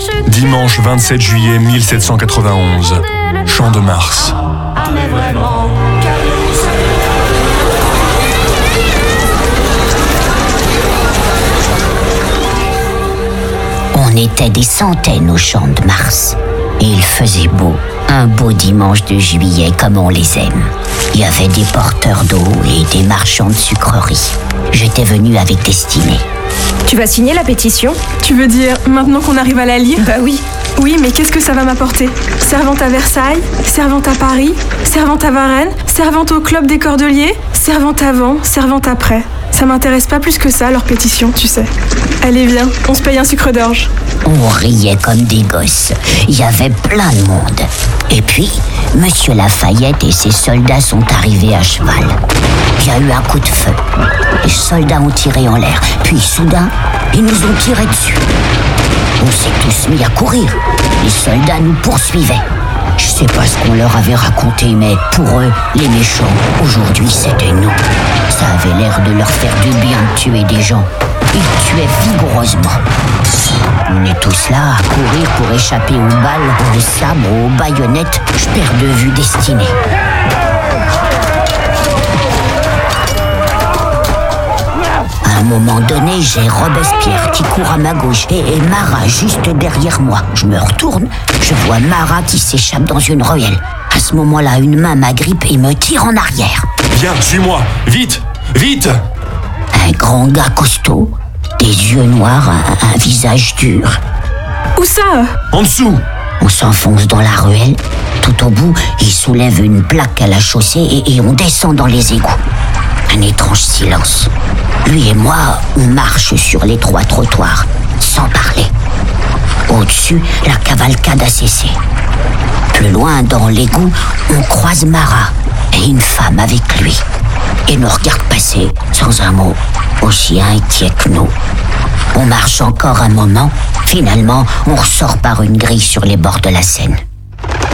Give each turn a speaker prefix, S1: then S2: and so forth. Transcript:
S1: Dimanche 27 juillet 1791, Champ de Mars.
S2: On était des centaines au Champ de Mars. Et il faisait beau. Un beau dimanche de juillet comme on les aime. Il y avait des porteurs d'eau et des marchands de sucreries. J'étais venu avec Destinée.
S3: Tu vas signer la pétition ?
S4: Tu veux dire, maintenant qu'on arrive à la lire ?
S3: Bah oui.
S4: Oui, mais qu'est-ce que ça va m'apporter ? Servante à Versailles, servante à Paris, servante à Varennes, servante au club des Cordeliers, servante avant, servante après. Ça m'intéresse pas plus que ça, leur pétition, tu sais. Allez, viens, on se paye un sucre d'orge.
S2: On riait comme des gosses. Il y avait plein de monde. Et puis, Monsieur Lafayette et ses soldats sont arrivés à cheval. Il y a eu un coup de feu. Les soldats ont tiré en l'air. Puis, soudain, ils nous ont tiré dessus. On s'est tous mis à courir. Les soldats nous poursuivaient. Je sais pas ce qu'on leur avait raconté, mais pour eux, les méchants, aujourd'hui, c'était nous. Ça avait l'air de leur faire du bien de tuer des gens. Ils tuaient vigoureusement. On est tous là à courir pour échapper aux balles, aux sabres, aux baïonnettes. Je perds de vue Destinée. À un moment donné, j'ai Robespierre qui court à ma gauche et Marat juste derrière moi. Je me retourne, je vois Marat qui s'échappe dans une ruelle. À ce moment-là, une main m'agrippe et me tire en arrière.
S1: Viens, suis-moi, vite, vite!
S2: Un grand gars costaud, des yeux noirs, un visage dur.
S4: Où ça ?
S1: En dessous!
S2: On s'enfonce dans la ruelle. Tout au bout, il soulève une plaque à la chaussée et on descend dans les égouts. Un étrange silence. Lui et moi, on marche sur l'étroit trottoir, sans parler. Au-dessus, la cavalcade a cessé. Plus loin, dans l'égout, on croise Marat et une femme avec lui. Et nous regarde passer, sans un mot, aussi inquiet que nous. On marche encore un moment. Finalement, on ressort par une grille sur les bords de la Seine.